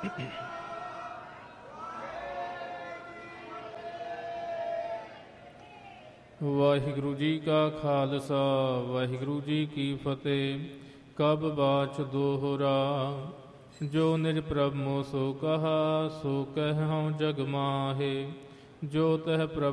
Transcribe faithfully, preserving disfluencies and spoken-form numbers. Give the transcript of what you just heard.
ਵਾਹਿਗੁਰੂ ਜੀ ਕਾ ਖਾਲਸਾ ਵਾਹਿਗੁਰੂ ਜੀ ਕੀ ਫਤਿਹ। ਕਬ ਬਾਚ ਦੋਹਰਾ ਜੋ ਨਿਜ ਪ੍ਰਭ ਮੋ ਸੋ ਕਹਾ, ਸੋ ਕਹਿ ਹਉ ਜਗ ਮਾਹੇ। ਜੋ ਤਹ ਪ੍ਰਭ